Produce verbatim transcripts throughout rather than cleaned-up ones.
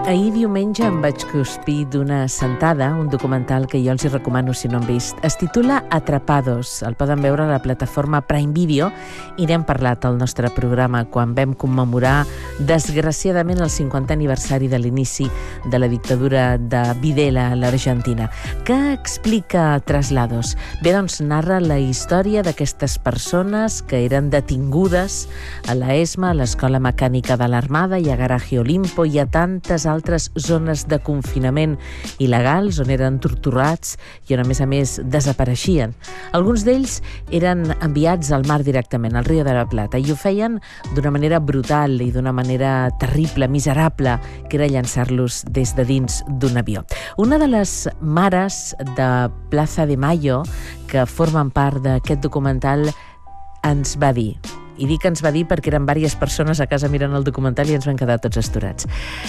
Ahir diumenge em vaig cruspir d'una sentada, un documental que jo els hi recomano si no han vist. Es titula Atrapados. El poden veure a la plataforma Prime Video i n'hem parlat al nostre programa quan vam commemorar, desgraciadament, el cinquantè aniversari de l'inici de la dictadura de Videla a l'Argentina. Què explica Traslados? Bé, doncs narra la història d'aquestes persones que eren detingudes a la ESMA, a l'Escola Mecànica de l'Armada i a Garaje Olimpo i a tantes altres zones de confinament il·legals on eren torturats i on, a més a més, desapareixien. Alguns d'ells eren enviats al mar directament, al Río de la Plata, i ho feien d'una manera brutal i d'una manera terrible, miserable, que era llançar-los des de dins d'un avió. Una de les mares de Plaza de Mayo, que formen part d'aquest documental, ens va dir, i dic que ens va dir perquè eren diverses persones a casa mirant el documental i ens van quedar tots astorats: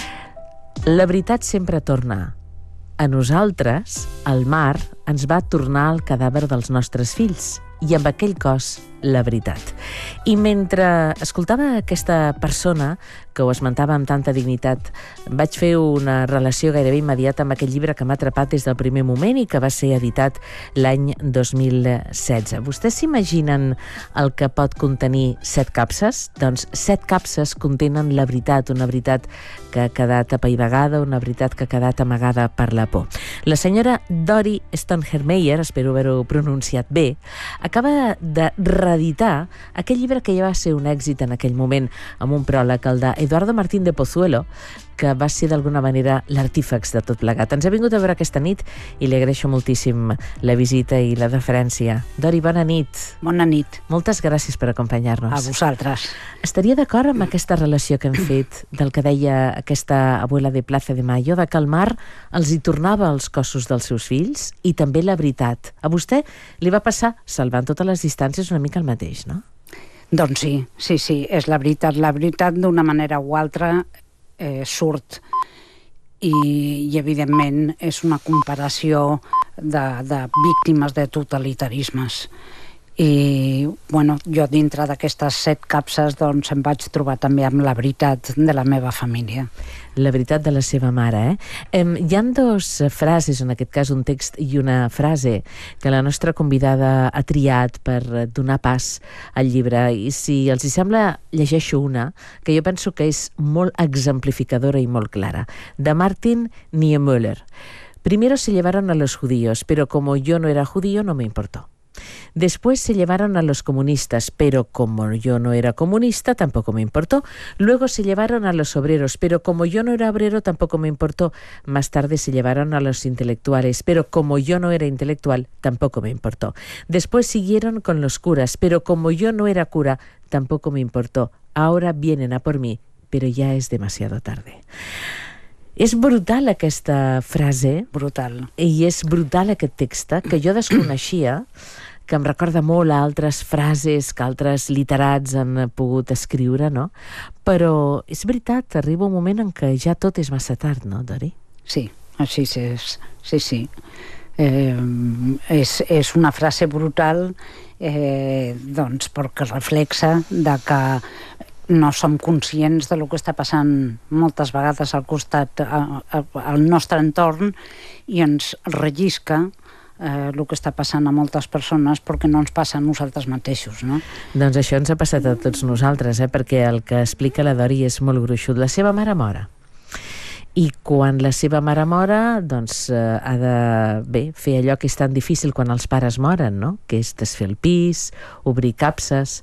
la veritat sempre torna. A nosaltres, el mar ens va tornar el cadàver dels nostres fills i amb aquell cos la veritat. I mentre escoltava aquesta persona, que ho esmentava amb tanta dignitat, vaig fer una relació gairebé immediata amb aquest llibre que m'ha atrapat des del primer moment i que va ser editat l'any dos mil setze. Vostès s'imaginen el que pot contenir set capses? Doncs set capses contenen la veritat, una veritat que ha quedat apaivagada, una veritat que ha quedat amagada per la por. La senyora Dori Stonhermeyer, espero haver-ho pronunciat bé, acaba de reeditar aquell llibre que ja va ser un èxit en aquell moment, amb un pròleg, el de Eduardo Martín de Pozuelo, que va ser d'alguna manera l'artífex de tot plegat. Ens ha vingut a veure aquesta nit i li agraeixo moltíssim la visita i la deferència. Dori, bona nit. Bona nit. Moltes gràcies per acompanyar-nos. A vosaltres. Estaria d'acord amb aquesta relació que hem fet del que deia aquesta abuela de Plaza de Mayo, de que el mar els hi tornava als cossos dels seus fills i també la veritat. A vostè li va passar, salvant totes les distàncies, una mica el mateix, no? Doncs sí, sí, sí, és la veritat. La veritat, d'una manera o altra, eh, surt i, i, evidentment, és una comparació de, de víctimes de totalitarismes. I, bueno, jo dintre d'aquestes set capses, doncs, em vaig trobar també amb la veritat de la meva família. La veritat de la seva mare, eh? Em, hi ha dos frases, en aquest cas un text i una frase, que la nostra convidada ha triat per donar pas al llibre, i si els hi sembla, llegeixo una, que jo penso que és molt exemplificadora i molt clara, de Martin Niemöller. Primero se llevaron a los judíos, pero como yo no era judío, no me importó. Después se llevaron a los comunistas, pero como yo no era comunista, tampoco me importó. Luego se llevaron a los obreros, pero como yo no era obrero, tampoco me importó. Más tarde se llevaron a los intelectuales, pero como yo no era intelectual, tampoco me importó. Después siguieron con los curas, pero como yo no era cura, tampoco me importó. Ahora vienen a por mí, pero ya es demasiado tarde. És brutal aquesta frase. Brutal. I és brutal aquest text, que jo desconeixia, que em recorda molt a altres frases que altres literats han pogut escriure, no? Però és veritat, arriba un moment en què ja tot és massa tard, no, Dori? Sí, així és. Sí, sí. Eh, és, és una frase brutal, eh, doncs, perquè reflexa de que no som conscients de lo que està passant moltes vegades al costat, a, a, al nostre entorn, i ens rellisca eh, el que està passant a moltes persones perquè no ens passa a nosaltres mateixos, no? Doncs això ens ha passat a tots nosaltres, eh? Perquè el que explica la Dori és molt gruixut. La seva mare mora. I quan la seva mare mora, doncs eh, ha de, bé, fer allò que és tan difícil quan els pares moren, no? Que és desfer el pis, obrir capses.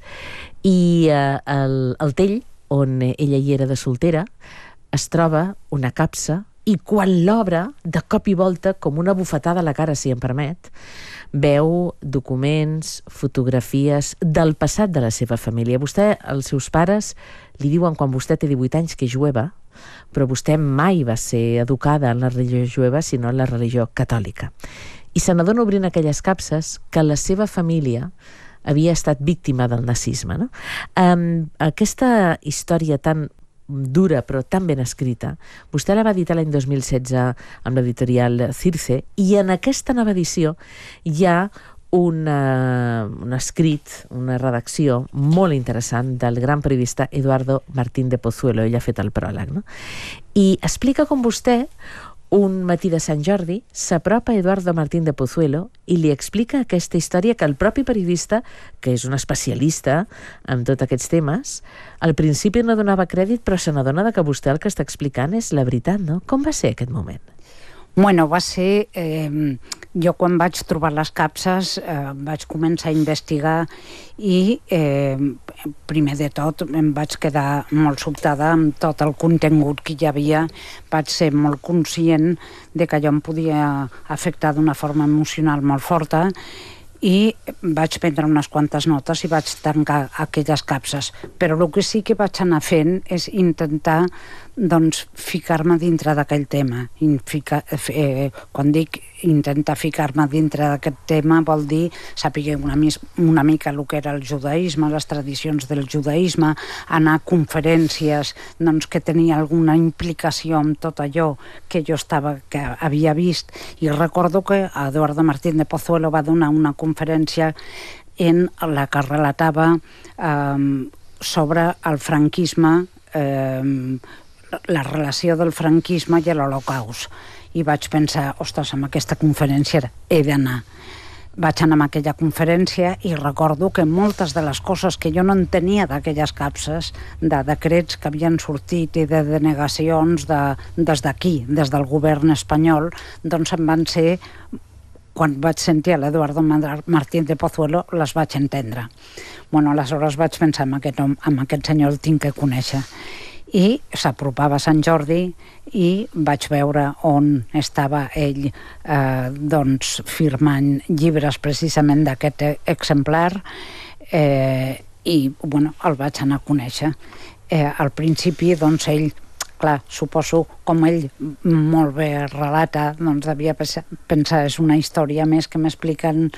I eh, el, el tell, on ella hi era de soltera, es troba una capsa i quan l'obre, de cop i volta, com una bufetada a la cara, si em permet, veu documents, fotografies del passat de la seva família. Vostè, els seus pares, li diuen quan vostè té divuit anys que és jueva, però vostè mai va ser educada en la religió jueva, sinó en la religió catòlica. I se n'adona obrint aquelles capses que la seva família havia estat víctima del nazisme, no? Um, aquesta història tan dura però tan ben escrita, vostè la va editar l'any dos mil setze amb l'editorial Circe, i en aquesta nova edició hi ha una, un escrit, una redacció molt interessant del gran periodista Eduardo Martín de Pozuelo. Ell ha fet el pròleg, no? I explica com vostè, un matí de Sant Jordi, s'apropa a Eduardo Martín de Pozuelo i li explica aquesta història que el propi periodista, que és un especialista en tots aquests temes, al principi no donava crèdit, però se n'adona que vostè el que està explicant és la veritat, no? Com va ser aquest moment? Bueno, va ser... Eh, jo quan vaig trobar les capses eh, vaig començar a investigar i eh, primer de tot em vaig quedar molt sobtada amb tot el contingut que hi havia. Vaig ser molt conscient de que allò em podia afectar d'una forma emocional molt forta i vaig prendre unes quantes notes i vaig tancar aquelles capses. Però el que sí que vaig anar fent és intentar doncs, ficar-me dintre d'aquell tema. Ficar, eh, quan dic intentar ficar-me dintre d'aquest tema vol dir saber una, una mica el que era el judaïsme, les tradicions del judaïsme, anar a conferències doncs, que tenia alguna implicació amb tot allò que jo estava, que havia vist. I recordo que Eduardo Martín de Pozuelo va donar una conferència en la que relatava eh, sobre el franquisme, eh, la relació del franquisme i l'Holocaust. I vaig pensar, ostres, amb aquesta conferència he d'anar. Vaig anar a aquella conferència i recordo que moltes de les coses que jo no entenia d'aquelles capses, de decrets que havien sortit i de denegacions de, des d'aquí, des del govern espanyol, doncs em van ser, quan vaig sentir a l'Eduardo Martín de Pozuelo, les vaig entendre. Bueno, aleshores vaig pensar, amb aquest, amb aquest senyor el tinc que conèixer. I s'apropava a Sant Jordi i vaig veure on estava ell eh, doncs, firmant llibres precisament d'aquest exemplar eh, i bueno, el vaig anar a conèixer. Eh, al principi doncs ell, clar, suposo com ell molt bé relata, doncs devia pensar és una història més que m'expliquen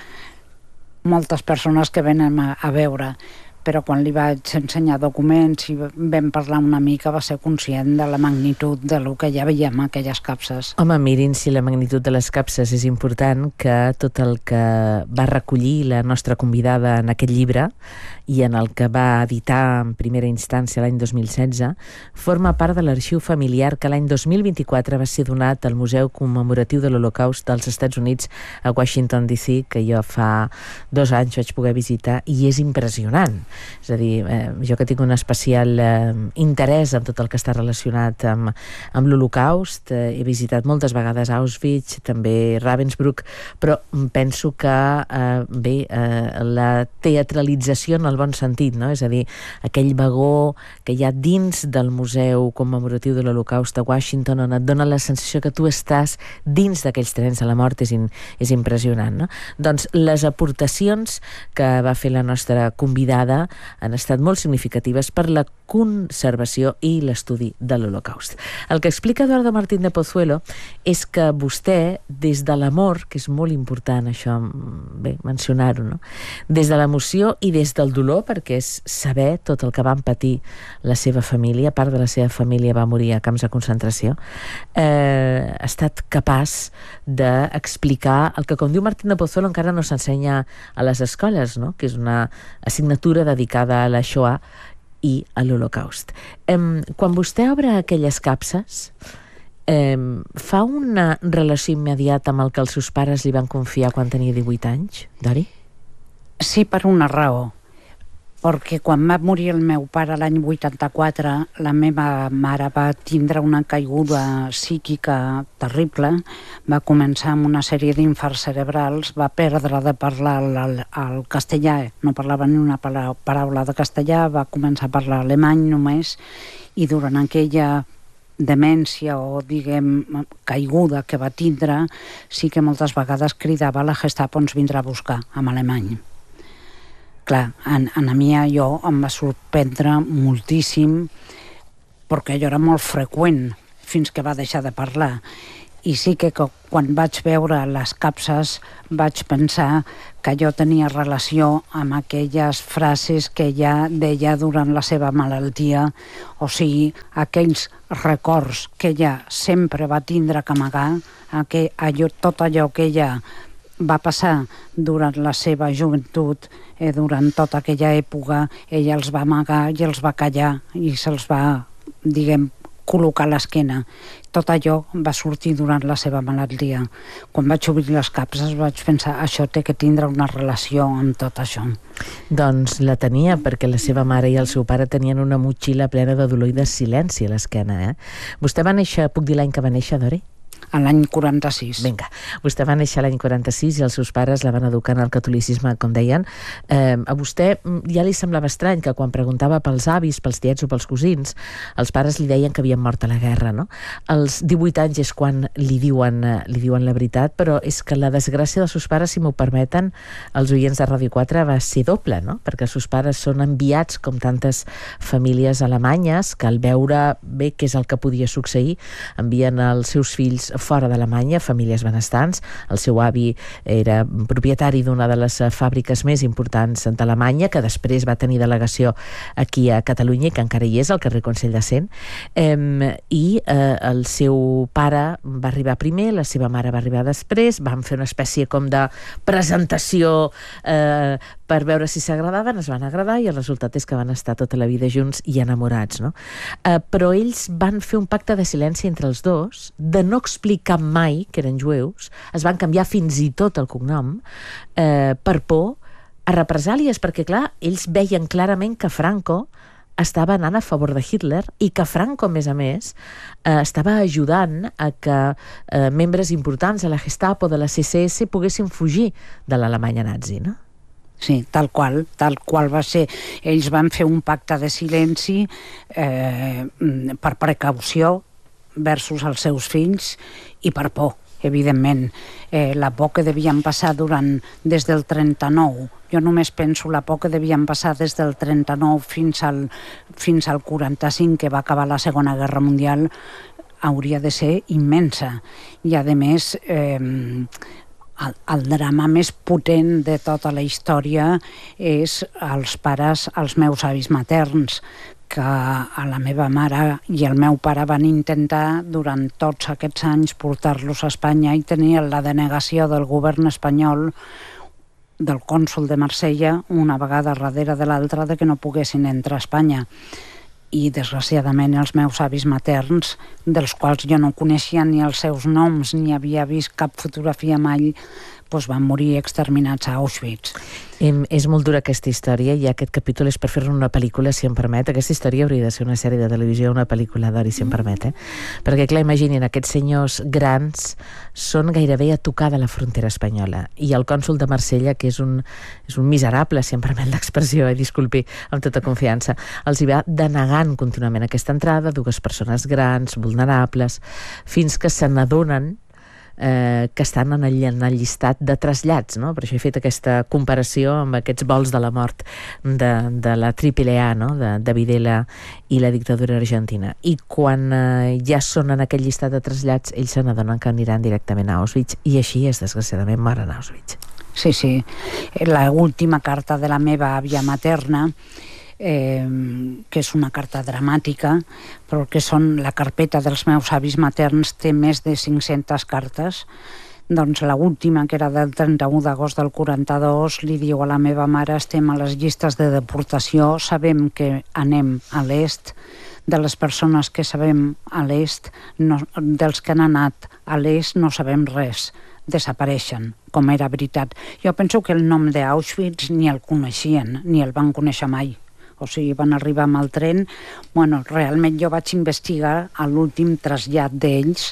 moltes persones que venen a, a veure. Però quan li vaig ensenyar documents i vam parlar una mica va ser conscient de la magnitud de lo que ja veiem a aquelles capses. Home, mirin si la magnitud de les capses és important, que tot el que va recollir la nostra convidada en aquest llibre i en el que va editar en primera instància l'any dos mil setze, forma part de l'arxiu familiar que l'any dos mil vint-i-quatre va ser donat al Museu Commemoratiu de l'Holocaust dels Estats Units a Washington D C, que jo fa dos anys vaig poder visitar, i és impressionant. És a dir, eh, jo que tinc un especial eh, interès en tot el que està relacionat amb, amb l'Holocaust, eh, he visitat moltes vegades Auschwitz, també Ravensbrück, però penso que eh, bé, eh, la teatralització en el bon sentit, no? És a dir, aquell vagó que hi ha dins del Museu Commemoratiu de l'Holocaust de Washington, on et dona la sensació que tu estàs dins d'aquells trens de la mort, és, in, és impressionant, no? Doncs les aportacions que va fer la nostra convidada han estat molt significatives per la conservació i l'estudi de l'Holocaust. El que explica Eduardo Martín de Pozuelo és que vostè, des de l'amor, que és molt important això, bé, mencionar-ho, no? Des de l'emoció i des del dolor, perquè és saber tot el que van patir la seva família, part de la seva família va morir a camps de concentració, eh, ha estat capaç d'explicar el que, com diu Martín de Pozuelo, encara no s'ensenya a les escoles, no? Que és una assignatura dedicada a la Shoah i a l'Holocaust. Eh, quan vostè obre aquelles capses, eh, fa una relació immediata amb el que els seus pares li van confiar quan tenia divuit anys, Dori? Sí, per una raó. Perquè quan va morir el meu pare l'any vuitanta-quatre, la meva mare va tindre una caiguda psíquica terrible, va començar amb una sèrie d'infarts cerebrals, va perdre de parlar el, el castellà, no parlava ni una paraula de castellà, va començar a parlar alemany només, i durant aquella demència o, diguem, caiguda que va tindre, sí que moltes vegades cridava la Gestapo ens vindrà a buscar, en alemany. Clar, a, a mi jo em va sorprendre moltíssim perquè allò era molt freqüent fins que va deixar de parlar. I sí que quan vaig veure les capses vaig pensar que jo tenia relació amb aquelles frases que ella deia durant la seva malaltia, o sigui, aquells records que ella sempre va tindre que amagar, aquell, allò, tot allò que ella va passar durant la seva joventut, eh, durant tota aquella època, ella els va amagar i els va callar i se'ls va, diguem, col·locar a l'esquena. Tot allò va sortir durant la seva malaltia. Quan vaig obrir les capses vaig pensar, això té que tindre una relació amb tot això. Doncs la tenia, perquè la seva mare i el seu pare tenien una motxilla plena de dolor i de silenci a l'esquena. Eh? Vostè va néixer, puc dir l'any que va néixer, Dori? A l'any quaranta-sis. Vinga, vostè va néixer l'any quaranta-sis i els seus pares la van educar en el catolicisme, com deien. Eh, a vostè ja li semblava estrany que quan preguntava pels avis, pels tiets o pels cosins, els pares li deien que havien mort a la guerra, no? Als divuit anys és quan li diuen, li diuen la veritat, però és que la desgràcia dels seus pares, si m'ho permeten, els oients de Ràdio quatre, va ser doble, no? Perquè els seus pares són enviats, com tantes famílies alemanyes, que al veure bé què és el que podia succeir, envien els seus fills fora d'Alemanya, famílies benestants. El seu avi era propietari d'una de les fàbriques més importants d'Alemanya, que després va tenir delegació aquí a Catalunya i que encara hi és, al carrer Consell de Cent. Eh, I eh, el seu pare va arribar primer, la seva mare va arribar després, van fer una espècie com de presentació eh, per veure si s'agradaven, es van agradar i el resultat és que van estar tota la vida junts i enamorats, no? Eh, però ells van fer un pacte de silenci entre els dos, de no explicar mai que eren jueus, es van canviar fins i tot el cognom, eh, per por a represàlies, perquè clar, ells veien clarament que Franco estava anant a favor de Hitler i que Franco, a més a més, eh, estava ajudant a que eh, membres importants de la Gestapo, de la C S S, poguessin fugir de l'Alemanya nazi, no? Sí, tal qual, tal qual va ser. Ells van fer un pacte de silenci eh, per precaució versus els seus fills i per por, evidentment. Eh, la por que devien passar durant, des del trenta-nou. Jo només penso la por que devien passar des del trenta-nou fins al, fins al quaranta-cinc, que va acabar la Segona Guerra Mundial, hauria de ser immensa. I, a més, eh, el, el drama més potent de tota la història és els pares, els meus avis materns, que a la meva mare i el meu pare van intentar durant tots aquests anys portar-los a Espanya i tenien la denegació del govern espanyol, del cònsol de Marsella, una vegada darrere de l'altra, de que no poguessin entrar a Espanya. I desgraciadament els meus avis materns, dels quals jo no coneixia ni els seus noms ni havia vist cap fotografia mai, doncs van morir exterminats a Auschwitz. Em, és molt dura aquesta història i aquest capítol és per fer-ne una pel·lícula, si em permet. Aquesta història hauria de ser una sèrie de televisió, una pel·lícula d'Ori, si em permet, eh? Perquè, clar, imaginin, aquests senyors grans són gairebé a tocar de la frontera espanyola i el cònsol de Marsella, que és un, és un miserable, si em permet l'expressió, eh? Disculpi, amb tota confiança, els hi va denegant contínuament aquesta entrada, dues persones grans, vulnerables, fins que se n'adonen Eh, que estan en el, en el llistat de trasllats, no? Per això he fet aquesta comparació amb aquests vols de la mort de, de la Triple A, no? de, de Videla i la dictadura argentina. I quan eh, ja són en aquest llistat de trasllats, ells se n'adonen que aniran directament a Auschwitz i així és, desgraciadament, moren a Auschwitz. Sí, sí. La última carta de la meva àvia materna, Eh, que és una carta dramàtica, però que són la carpeta dels meus avis materns té més de cinc-centes cartes. Doncs l'última, que era del trenta-u d'agost del quaranta-dos, li diu a la meva mare: estem a les llistes de deportació, sabem que anem a l'est, de les persones que sabem a l'est, no, dels que han anat a l'est no sabem res, desapareixen, com era veritat. Jo penso que el nom d'Auschwitz ni el coneixien, ni el van conèixer mai. O sigui, van arribar amb el tren. Bueno, realment jo vaig investigar l'últim trasllat d'ells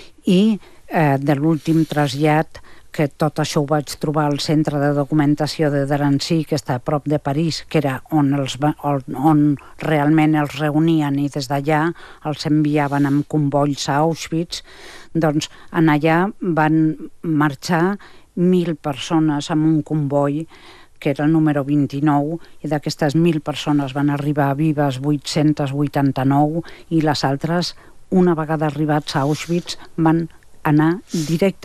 i eh, de l'últim trasllat, que tot això ho vaig trobar al centre de documentació de Drancy, que està a prop de París, que era on, els, on, on realment els reunien i des d'allà els enviaven amb convolls a Auschwitz. Doncs en allà van marxar mil persones amb un comboi que era el número vint-i-nou, i d'aquestes mil persones van arribar vives vuit-cents vuitanta-nou i les altres, una vegada arribats a Auschwitz, van anar directament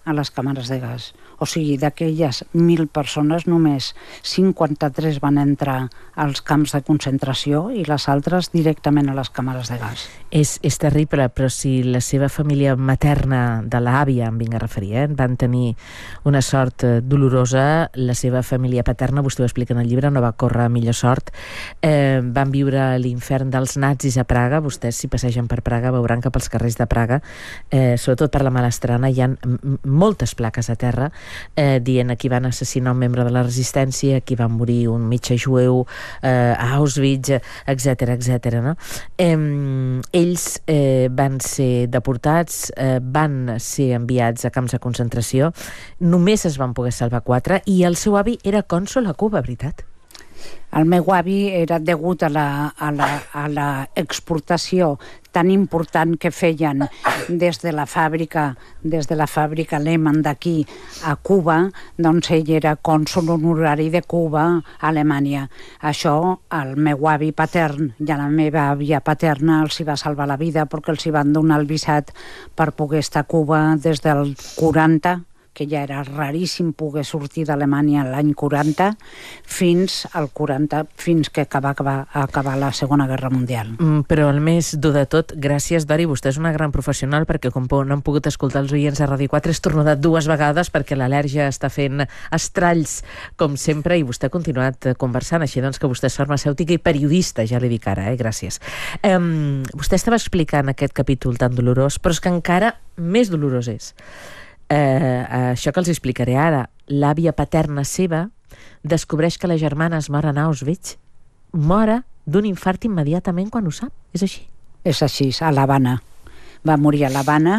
a les càmeres de gas. O sigui, d'aquelles mil persones, només cinquanta-tres van entrar als camps de concentració i les altres directament a les càmeres de gas. És, és terrible, però si la seva família materna, de l'àvia em vinc a referir, eh, van tenir una sort eh, dolorosa, la seva família paterna, vostè ho explica en el llibre, no va córrer millor sort, eh, van viure l'infern dels nazis a Praga. Vostès, si passegen per Praga, veuran que pels carrers de Praga, eh, sobretot per la Malastrana, hi ha moltes plaques a terra eh, dient aquí van assassinar un membre de la resistència, aquí van morir un metge jueu eh, a Auschwitz, etcètera, etcètera, no? Eh, ells eh, van ser deportats, eh, van ser enviats a camps de concentració, només es van poder salvar quatre, i el seu avi era cònsol a Cuba, veritat? El meu avi era degut a la, a la, a la exportació tan important que feien des de la fàbrica, des de la fàbrica Lehmann d'aquí a Cuba, doncs ell era cònsol honorari de Cuba a Alemanya. Això al meu avi patern i a la meva àvia paterna els hi va salvar la vida perquè els hi van donar el visat per poder estar a Cuba des del quaranta, que ja era raríssim poder sortir d'Alemanya l'any quaranta, fins al quaranta, fins que va acabar, acabar la Segona Guerra Mundial. Mm, però el més dur de tot, gràcies, Dori, vostè és una gran professional, perquè com no han pogut escoltar els oients de Ràdio quatre, és tornadat dues vegades perquè l'al·lèrgia està fent estralls, com sempre, i vostè ha continuat conversant, així doncs que vostè és farmacèutica i periodista, ja li dic ara, eh? Gràcies. Um, vostè estava explicant aquest capítol tan dolorós, però és que encara més dolorós és. Eh, això que els explicaré ara, l'àvia paterna seva descobreix que la germana es mor a Auschwitz, mora d'un infart immediatament quan ho sap, és així? És així, a l'Havana. Va morir a l'Havana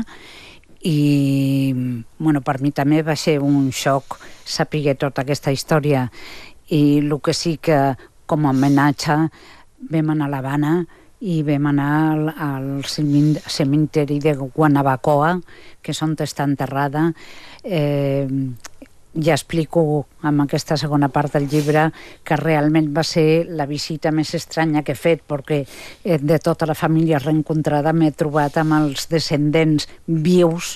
i, bueno, per mi també va ser un xoc saber tota aquesta història, i el que sí que com a homenatge vam anar a l'Havana i vam anar al, al cementeri de Guanabacoa, que és on està enterrada. Eh, ja explico en aquesta segona part del llibre que realment va ser la visita més estranya que he fet, perquè eh, de tota la família reencontrada m'he trobat amb els descendents vius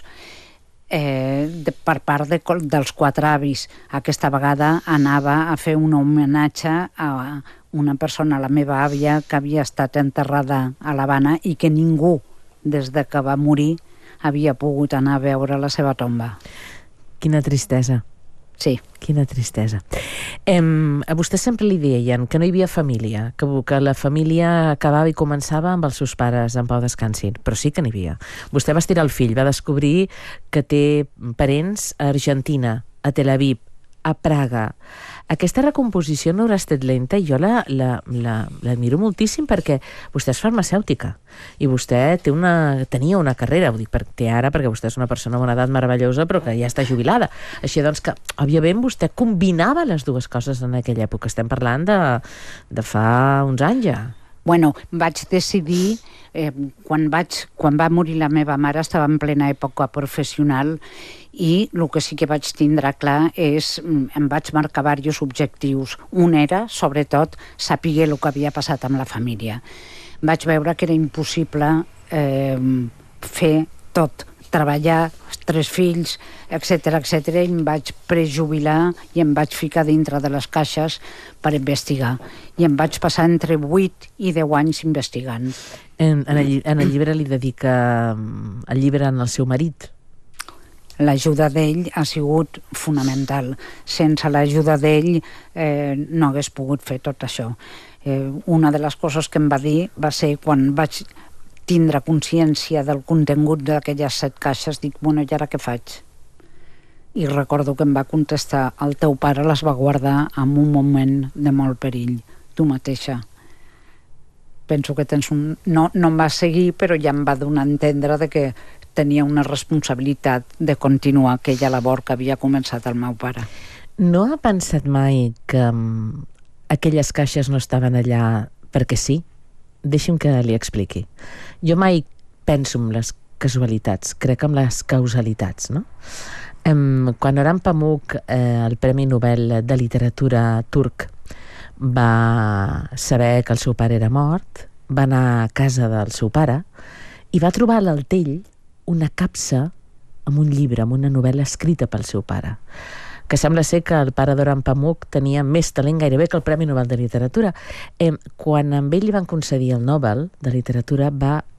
eh, de, per part de, dels quatre avis. Aquesta vegada anava a fer un homenatge a una persona, la meva àvia, que havia estat enterrada a l'Havana i que ningú, des de que va morir, havia pogut anar a veure la seva tomba. Quina tristesa. Sí. Quina tristesa. Em, a vostè sempre li deien que no hi havia família, que, que la família acabava i començava amb els seus pares, en pau descansin, però sí que n'hi havia. Vostè va estirar el fill, va descobrir que té parents a Argentina, a Tel Aviv, a Praga. Aquesta recomposició no haurà estat lenta, i jo la, la, la, l'admiro moltíssim, perquè vostè és farmacèutica i vostè té una, tenia una carrera, ho dic per, té ara perquè vostè és una persona amb una edat meravellosa però que ja està jubilada, així doncs que òbviament vostè combinava les dues coses en aquella època. Estem parlant de, de fa uns anys ja. Bueno, vaig decidir, eh, quan, vaig, quan va morir la meva mare estava en plena època professional, i el que sí que vaig tindre clar és, em vaig marcar diversos objectius. Un era, sobretot, saber el que havia passat amb la família. Vaig veure que era impossible eh, fer tot, treballar, tres fills, etcètera, etcètera, i em vaig prejubilar i em vaig ficar dintre de les caixes per investigar. I em vaig passar entre vuit i deu anys investigant. En, en, el, en el llibre li dedica el llibre al seu marit. L'ajuda d'ell ha sigut fonamental. Sense l'ajuda d'ell eh, no hagués pogut fer tot això. Eh, una de les coses que em va dir va ser quan vaig tindre consciència del contingut d'aquelles set caixes, dic, bueno, i ara què faig? I recordo que em va contestar, el teu pare les va guardar en un moment de molt perill, tu mateixa. Penso que tens un... No, no em va seguir, però ja em va donar a entendre de que tenia una responsabilitat de continuar aquella labor que havia començat el meu pare. No ha pensat mai que um, aquelles caixes no estaven allà perquè sí? Deixi'm que li expliqui. Jo mai penso en les casualitats, crec en les causalitats, no? Um, quan Orhan Pamuk, eh, el Premi Nobel de Literatura turc, va saber que el seu pare era mort, va anar a casa del seu pare i va trobar a l'altell una capsa amb un llibre, amb una novel·la escrita pel seu pare, que sembla ser que el pare d'Orhan Pamuk tenia més talent gairebé que el Premi Nobel de Literatura. Eh, quan amb ell li van concedir el Nobel de Literatura va